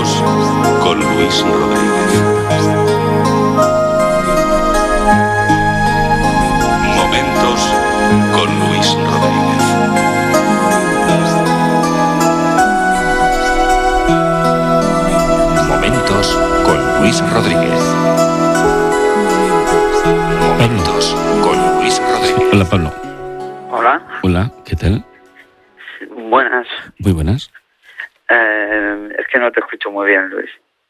Momentos con Luis Rodríguez. Momentos con Luis Rodríguez. Momentos con Luis Rodríguez. Momentos con Luis Rodríguez. Hola, Pablo. Hola. Hola, ¿qué tal? Buenas. Muy buenas. Es que no te escucho muy bien, Luis.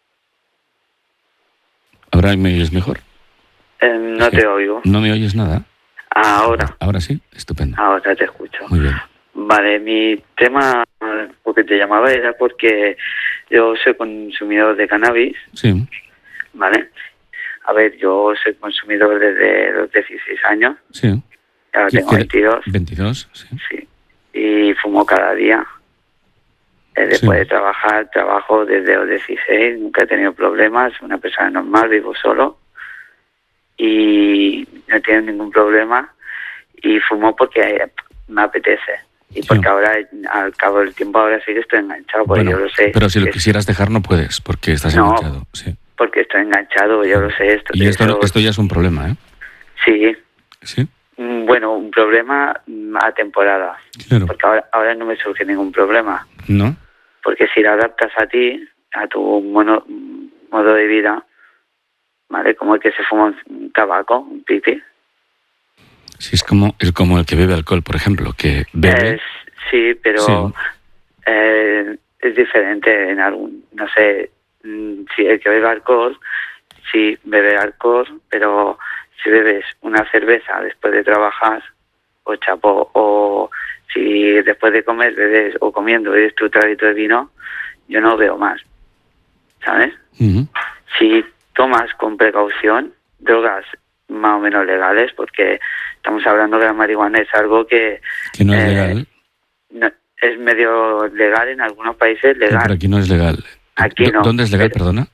¿Ahora me oyes mejor? No te oigo. ¿No me oyes nada? Ahora. Ahora sí, estupendo. Ahora te escucho. Muy bien. Vale, mi tema, porque te llamaba, era porque yo soy consumidor de cannabis, Sí, ¿vale? A ver, yo soy consumidor desde los 16 años, sí. ahora tengo 22, 22, sí. sí, y fumo cada día. Después Sí. de trabajar, trabajo desde los 16, nunca he tenido problemas, soy una persona normal, vivo solo y no tengo ningún problema, y fumo porque me apetece. Y Sí. porque ahora, al cabo del tiempo, ahora sí que estoy enganchado, porque Bueno, yo lo sé. pero si lo quisieras dejar no puedes, porque estás No. enganchado. Sí. Porque estoy enganchado, yo lo sé. Y esto ya es un problema, ¿eh? Sí. Sí, Bueno, un problema a temporada. claro. Porque ahora no me surge ningún problema. ¿No? Porque si lo adaptas a ti, a tu modo de vida, ¿vale? Como el que se fuma un tabaco, un pipi. Sí, es como el que bebe alcohol, por ejemplo, que bebe... Sí, pero Sí. es diferente en algún... No sé, si el que bebe alcohol, sí, bebe alcohol, pero si bebes una cerveza después de trabajar, o chapo, o si después de comer bebes, o comiendo bebes tu traguito de vino, yo no veo más, ¿sabes? Ujú. Si tomas con precaución drogas más o menos legales, porque estamos hablando que la marihuana es algo que Que no es legal. no, es medio legal en algunos países, No, legal. pero aquí no es legal. Aquí no. ¿Dónde es legal, Pero perdona?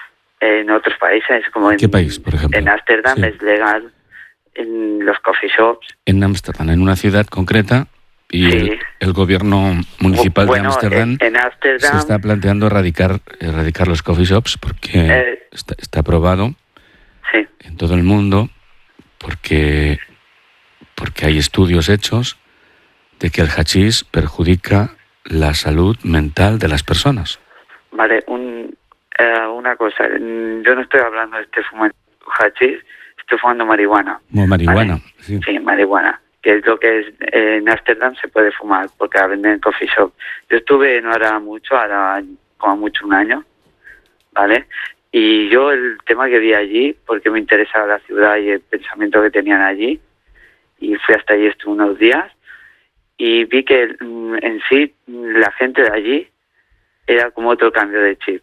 en otros países, como ¿Qué país, por ejemplo? en Ámsterdam, Sí. es legal, en los coffee shops. En Ámsterdam, en una ciudad concreta, y Sí. el gobierno municipal de Ámsterdam en Ámsterdam se está planteando erradicar los coffee shops porque está aprobado sí, en todo el mundo porque hay estudios hechos de que el hachís perjudica la salud mental de las personas. vale, una cosa, yo no estoy hablando de este fumando hachís, estoy fumando marihuana. Como marihuana. ¿Vale? Sí. Sí, marihuana, que es lo que es en Ámsterdam se puede fumar, porque la venden en coffee shop. Yo estuve, no hará mucho, hará como mucho un año, ¿vale? Y yo el tema que vi allí, porque me interesaba la ciudad y el pensamiento que tenían allí, y fui hasta allí, estuve unos días, y vi que en sí la gente de allí era como otro cambio de chip.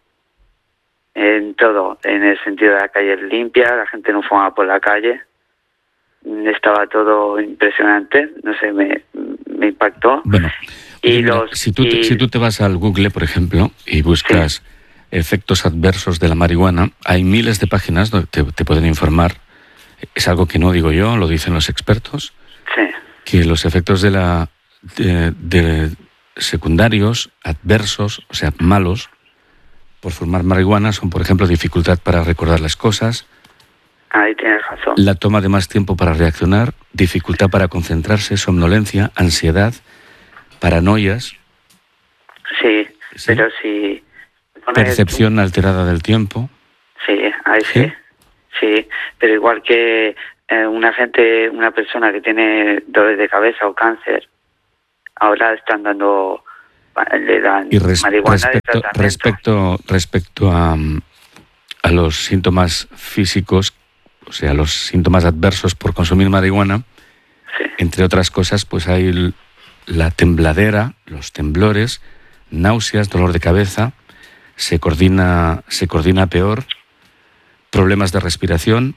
En todo, en el sentido de la calle limpia, la gente no fumaba por la calle, estaba todo impresionante, no sé, me impactó. Bueno, Y oye, mira, si tú te vas al Google, por ejemplo, y buscas efectos adversos de la marihuana, hay miles de páginas donde te pueden informar. Es algo que no digo yo, lo dicen los expertos, Sí, que los efectos de secundarios, adversos, o sea, malos, por fumar marihuana son, por ejemplo, dificultad para recordar las cosas, ahí tienes razón. la toma de más tiempo para reaccionar, dificultad para concentrarse, somnolencia, ansiedad, paranoias, Sí, Sí. pero si... percepción alterada del tiempo. Sí, ahí sí. Sí, pero igual que una persona que tiene dolores de cabeza o cáncer, ahora están dando, le dan Y marihuana de tratamiento. respecto a los síntomas físicos, o sea, los síntomas adversos por consumir marihuana, Sí, entre otras cosas, pues hay la tembladera, los temblores, náuseas, dolor de cabeza, se coordina peor, problemas de respiración,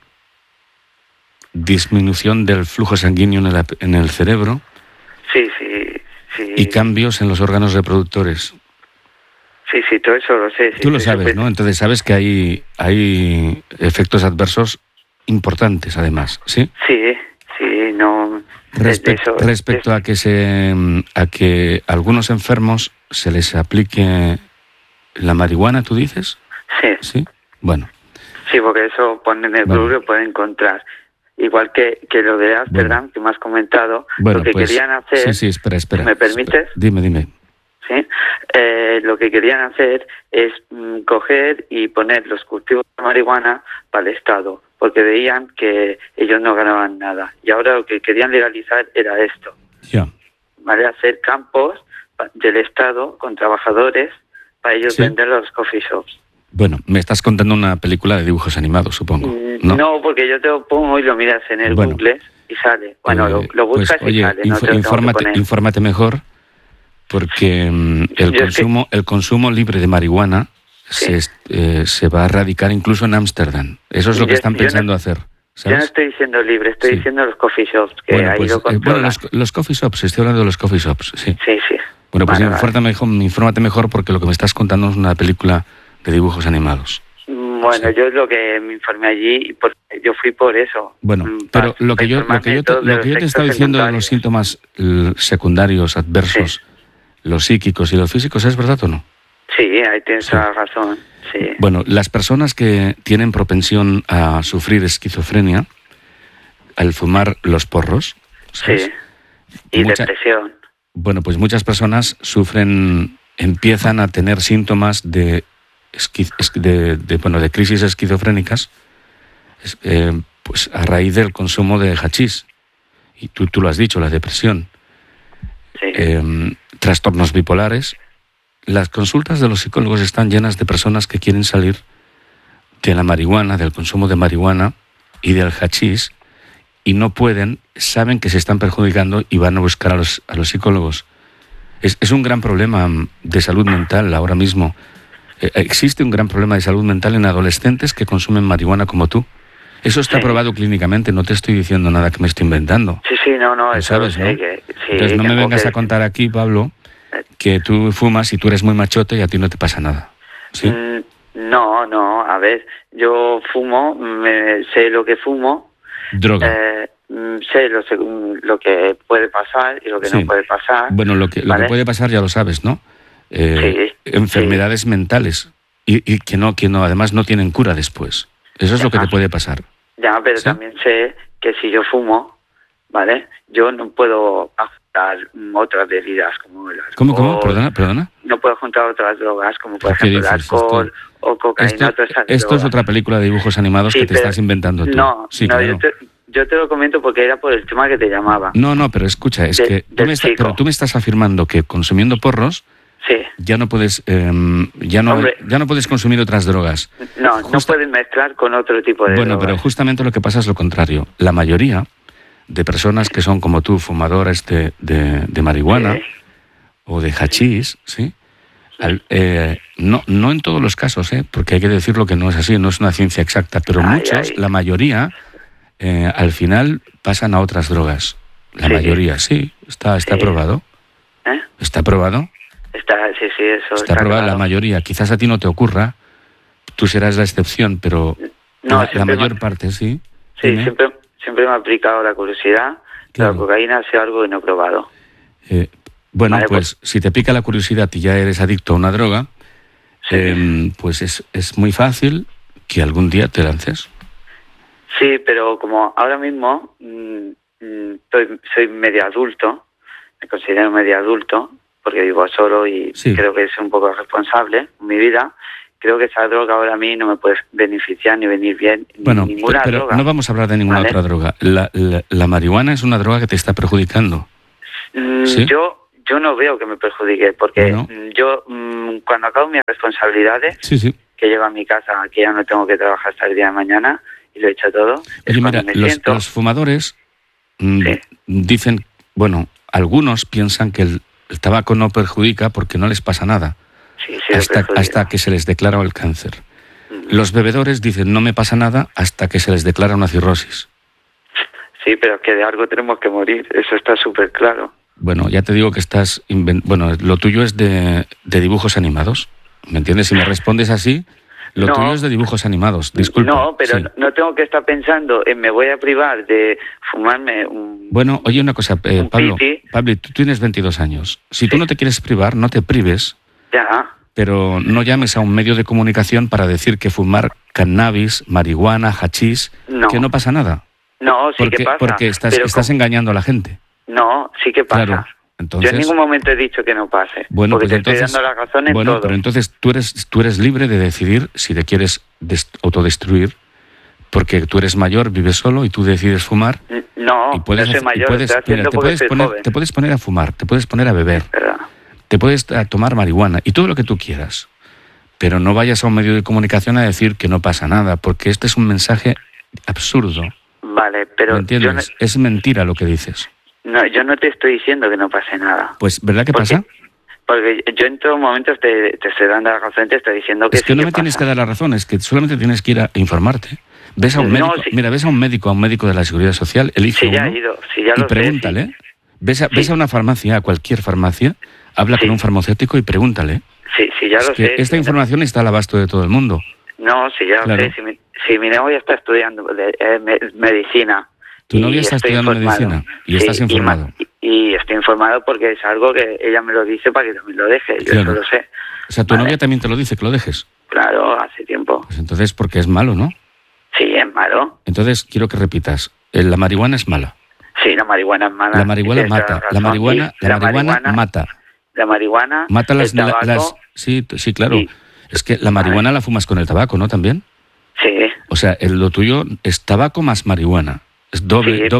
disminución del flujo sanguíneo en el cerebro sí. y cambios en los órganos reproductores. Sí, todo eso lo sé. Sí, Tú lo estoy sabes, súper- ¿no? Entonces sabes que hay efectos adversos importantes, además, ¿sí? Sí, no... Respecto a que a algunos enfermos se les aplique ¿La marihuana tú dices? Sí. Sí. Bueno. Sí, porque eso ponen en el Google, lo pueden encontrar. Igual que lo de Ámsterdam, que me has comentado, bueno, lo que pues, querían hacer... Sí, espera. ¿Me permites? Dime. Sí. Lo que querían hacer es coger y poner los cultivos de marihuana para el Estado, porque veían que ellos no ganaban nada. Y ahora lo que querían legalizar era esto. Ya. ¿Vale? Hacer campos del Estado con trabajadores para ellos vender a los coffee shops. Bueno, me estás contando una película de dibujos animados, supongo. No, porque yo te lo pongo y lo miras en el Google y sale. Bueno, lo buscas pues, oye, y sale. Infórmate mejor, porque el consumo libre de marihuana se va a erradicar incluso en Ámsterdam. Eso es lo que están pensando hacer. ¿Sabes? Yo no estoy diciendo libre, estoy diciendo los coffee shops, que ahí lo controlan. Los coffee shops, estoy hablando de los coffee shops, sí. Sí. Bueno, pues infórmate mejor, porque lo que me estás contando es una película de dibujos animados. Bueno, yo es lo que me informé allí, porque yo fui por eso. Bueno, pero lo que yo te he estado diciendo de los síntomas secundarios, adversos, los psíquicos y los físicos, ¿es verdad o no? Sí, ahí tienes la razón, sí. Bueno, las personas que tienen propensión a sufrir esquizofrenia al fumar los porros, ¿sabes? Sí, y depresión. Bueno, pues muchas personas empiezan a tener síntomas de crisis esquizofrénicas, pues a raíz del consumo de hachís. Y tú lo has dicho, la depresión. Sí. Trastornos bipolares. Las consultas de los psicólogos están llenas de personas que quieren salir de la marihuana, del consumo de marihuana y del hachís, y no pueden, saben que se están perjudicando y van a buscar a los psicólogos. Es un gran problema de salud mental ahora mismo. Existe un gran problema de salud mental en adolescentes que consumen marihuana como tú. Eso está probado clínicamente, no te estoy diciendo nada que me estoy inventando. Sí, no, eso sabes, ¿no? Sí, entonces no me vengas a contar aquí, Pablo, que tú fumas y tú eres muy machote y a ti no te pasa nada. ¿Sí? No, a ver, yo fumo, sé lo que fumo. Droga. Sé lo que puede pasar y lo que no puede pasar. Bueno, lo que puede pasar ya lo sabes, ¿no? Enfermedades mentales y que no además no tienen cura después. Eso es lo que te puede pasar. Ya, pero también sé que si yo fumo, ¿vale? Yo no puedo juntar otras bebidas como el alcohol. ¿Cómo? Perdona. No puedo juntar otras drogas como por ejemplo el alcohol o cocaína. Esto es otra película de dibujos animados que te estás inventando tú. No, claro. yo te lo comento porque era por el tema que te llamaba. No, pero escucha, tú me estás afirmando que consumiendo porros ya no puedes ya no puedes consumir otras drogas. No puedes mezclar con otro tipo de drogas. Bueno, pero justamente lo que pasa es lo contrario. La mayoría de personas que son como tú, fumadoras de marihuana o de hachís, ¿sí? No en todos los casos, porque hay que decirlo que no es así, no es una ciencia exacta, pero la mayoría al final pasan a otras drogas. La mayoría, está probado. ¿Está probado? Eso está probado, la mayoría. Quizás a ti no te ocurra, tú serás la excepción, pero la mayor parte sí. Sí, siempre me ha aplicado la curiosidad. Claro. La cocaína es algo que no he probado. Pues si te pica la curiosidad y ya eres adicto a una droga, pues es muy fácil que algún día te lances. Sí, pero como ahora mismo soy medio adulto, me considero medio adulto, porque vivo solo y creo que soy un poco responsable en mi vida. Creo que esa droga ahora a mí no me puede beneficiar ni venir bien. Ninguna pero droga. No vamos a hablar de ninguna otra droga. La marihuana es una droga que te está perjudicando. ¿Sí? Yo no veo que me perjudique, porque yo cuando acabo mis responsabilidades, que llevo a mi casa, que ya no tengo que trabajar hasta el día de mañana, y lo he hecho todo. Oye, mira, los fumadores dicen, algunos piensan que el tabaco no perjudica porque no les pasa nada. Hasta que se les declara el cáncer. Los bebedores dicen no me pasa nada hasta que se les declara una cirrosis. Sí, pero es que de algo tenemos que morir, eso está súper claro. Bueno, ya te digo que lo tuyo es de dibujos animados, ¿me entiendes? Si me respondes así, tuyo es de dibujos animados, disculpa. No, pero no tengo que estar pensando en me voy a privar de fumarme un... Bueno, oye una cosa, Pablo, tú tienes 22 años. Si tú no te quieres privar, no te prives. Ya. pero no llames a un medio de comunicación para decir que fumar cannabis, marihuana, hachís, que no pasa nada. No, sí que pasa. Porque estás engañando a la gente. No, sí que pasa. Claro. Entonces, yo en ningún momento he dicho que no pase. Bueno, porque pues te estoy dando la razón en todo. Pero entonces tú eres libre de decidir si te quieres autodestruir, porque tú eres mayor, vives solo y tú decides fumar. No, no soy mayor, te puedes poner a fumar, te puedes poner a beber, te puedes tomar marihuana y todo lo que tú quieras. Pero no vayas a un medio de comunicación a decir que no pasa nada, porque este es un mensaje absurdo. Vale, pero... ¿Me entiendes? Es mentira lo que dices. No, yo no te estoy diciendo que no pase nada. Pues, ¿verdad que pasa? Porque yo en todos momentos te estoy dando la razón, te estoy diciendo que es que no me tienes que dar la razón, es que solamente tienes que ir a informarte. Ves a un médico, ves a un médico de la Seguridad Social, elige uno y pregúntale. Ves a una farmacia, a cualquier farmacia, habla con un farmacéutico y pregúntale. Sí, ya lo sé. Esta información está al abasto de todo el mundo. No, sí, ya lo sé. Si mi novia está estudiando medicina. ¿Tu novia está estudiando medicina? Y estás informado. Y estoy informado porque es algo que ella me lo dice para que también lo deje. Yo eso lo sé. O sea, ¿tu novia también te lo dice, que lo dejes? Claro, hace tiempo. Pues entonces, porque es malo, ¿no? Sí, es malo. Entonces, quiero que repitas. La marihuana es mala. Sí, la marihuana es mala. La marihuana mata. La marihuana mata. La marihuana mata las... Sí, claro. Sí. Es que la marihuana la fumas con el tabaco, ¿no? También. Sí. O sea, lo tuyo es tabaco más marihuana. Es doblemente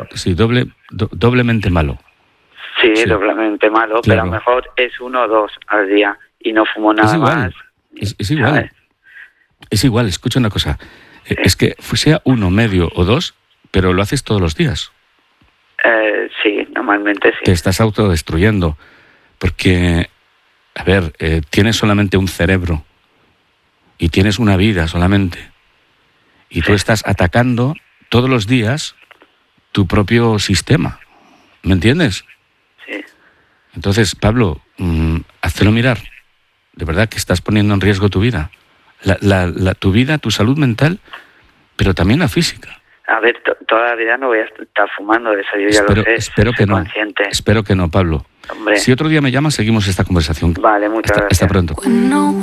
malo. Sí, doblemente malo, claro. Pero a lo mejor es 1 o 2 al día y no fumo nada más. Es igual. ¿Sabes? Es igual, escucha una cosa. Sí. Es que sea 1, medio o 2, pero lo haces todos los días. Sí, normalmente sí. Te estás autodestruyendo. Porque, a ver, tienes solamente un cerebro y tienes una vida solamente. Y tú estás atacando todos los días tu propio sistema. ¿Me entiendes? Sí. Entonces, Pablo, háztelo mirar. De verdad que estás poniendo en riesgo tu vida. Tu vida, tu salud mental, pero también la física. A ver, toda la vida no voy a estar fumando, eso yo ya lo sé. Espero que no. Consciente. Espero que no, Pablo. Hombre. Si otro día me llamas, seguimos esta conversación. Vale, muchas gracias. Hasta pronto.